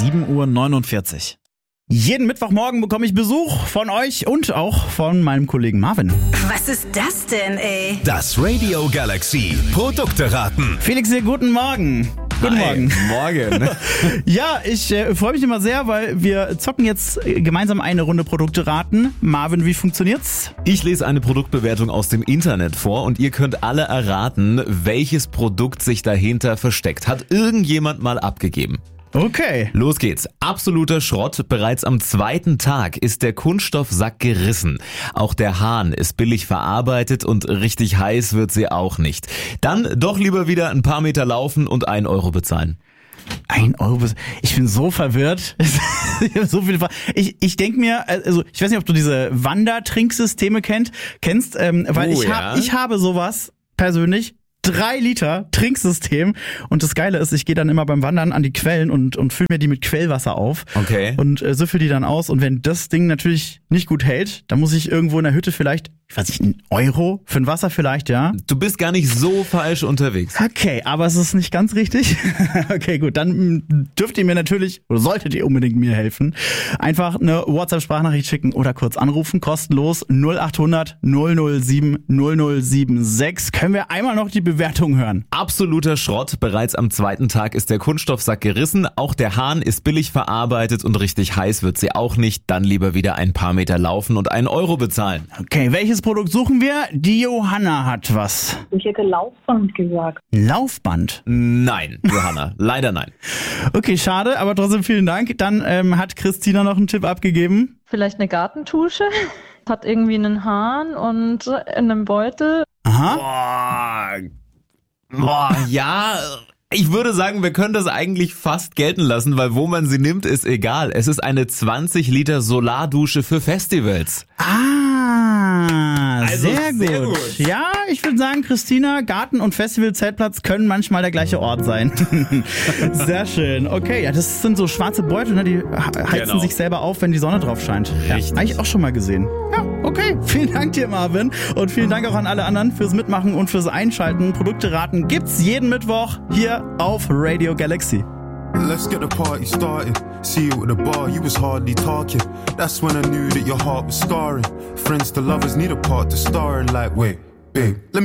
7:49 Uhr. Jeden Mittwochmorgen bekomme ich Besuch von euch und auch von meinem Kollegen Marvin. Was ist das denn, ey? Das Radio Galaxy Produkte raten. Felix hier, guten Morgen. Guten Morgen. Morgen. Ja, ich freue mich immer sehr, weil wir zocken jetzt gemeinsam eine Runde Produkte raten. Marvin, wie funktioniert's? Ich lese eine Produktbewertung aus dem Internet vor und ihr könnt alle erraten, welches Produkt sich dahinter versteckt. Hat irgendjemand mal abgegeben? Okay. Los geht's. Absoluter Schrott. Bereits am zweiten Tag ist der Kunststoffsack gerissen. Auch der Hahn ist billig verarbeitet und richtig heiß wird sie auch nicht. Dann doch lieber wieder ein paar Meter laufen und 1 Euro bezahlen. 1 Euro. Ich bin so verwirrt. Ich habe so viele Ich denke mir, also ich weiß nicht, ob du diese Wandertrinksysteme kennst, weil ich habe sowas persönlich. 3 Liter Trinksystem und das Geile ist, ich gehe dann immer beim Wandern an die Quellen und fülle mir die mit Quellwasser auf. Okay. Und süffel die dann aus und wenn das Ding natürlich nicht gut hält, dann muss ich irgendwo in der Hütte vielleicht, ich weiß nicht, 1 Euro für ein Wasser vielleicht, ja. Du bist gar nicht so falsch unterwegs. Okay, aber es ist nicht ganz richtig. Okay, gut, dann dürft ihr mir natürlich, oder solltet ihr unbedingt mir helfen, einfach eine WhatsApp-Sprachnachricht schicken oder kurz anrufen, kostenlos 0800 007 0076. Können wir einmal noch die Bewertung hören? Absoluter Schrott. Bereits am zweiten Tag ist der Kunststoffsack gerissen. Auch der Hahn ist billig verarbeitet und richtig heiß wird sie auch nicht. Dann lieber wieder ein paar Meter laufen und 1 Euro bezahlen. Okay, welches Produkt suchen wir? Die Johanna hat was. Ich hätte Laufband gesagt. Laufband? Nein, Johanna. Leider nein. Okay, schade, aber trotzdem vielen Dank. Dann hat Christina noch einen Tipp abgegeben. Vielleicht eine Gartentusche. Hat irgendwie einen Hahn und in einem Beutel. Aha. Boah, ja, ich würde sagen, wir können das eigentlich fast gelten lassen, weil wo man sie nimmt, ist egal. Es ist eine 20 Liter Solardusche für Festivals. Also sehr gut. Ja, ich würde sagen, Christina, Garten und Festival-Zeltplatz können manchmal der gleiche Ort sein. Sehr schön. Okay, ja, das sind so schwarze Beutel, ne? Die heizen sich selber auf, wenn die Sonne drauf scheint. Richtig. Ja, eigentlich auch schon mal gesehen. Ja, okay. Vielen Dank dir, Marvin. Und vielen Dank auch an alle anderen fürs Mitmachen und fürs Einschalten. Produkte raten gibt's jeden Mittwoch hier auf Radio Galaxy. Let's get the party started. See you at the bar, you was hardly talking. That's when I knew that your heart was scarring. Friends to lovers need a part to star in, like, wait, babe, let me